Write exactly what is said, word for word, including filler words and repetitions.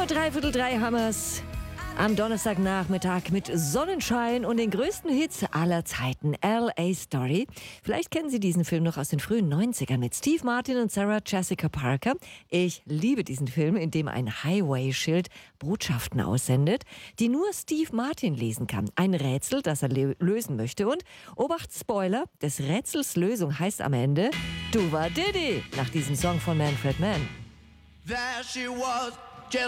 dreiviertel drei Hammers. Am Donnerstagnachmittag mit Sonnenschein und den größten Hits aller Zeiten, L A Story. Vielleicht kennen Sie diesen Film noch aus den frühen neunzigern mit Steve Martin und Sarah Jessica Parker. Ich liebe diesen Film, in dem ein Highway-Schild Botschaften aussendet, die nur Steve Martin lesen kann. Ein Rätsel, das er lösen möchte. Und, Obacht, Spoiler, des Rätsels Lösung heißt am Ende Duva Diddy, nach diesem Song von Manfred Mann. There she was.